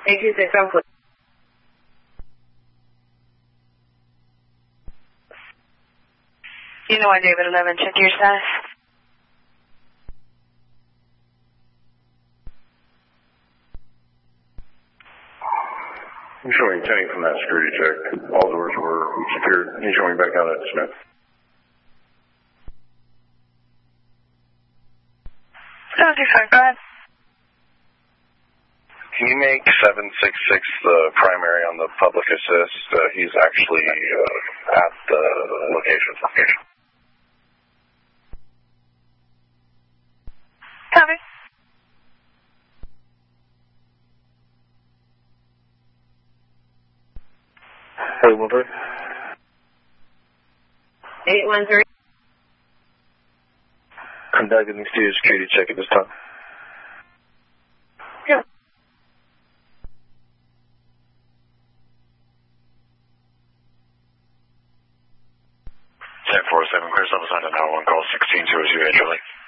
826 Southwood. You know, David 11, check your status. I'm showing 10 from that security check. All doors were secured. He's showing back out at Smith. No, go ahead. Can you make 766 the primary on the public assist? He's actually at the location. Copy. Hey, 13. 813. Conducting the exterior security check at this time. Yeah. 1047, clear service on the 911 call 1600 Julie.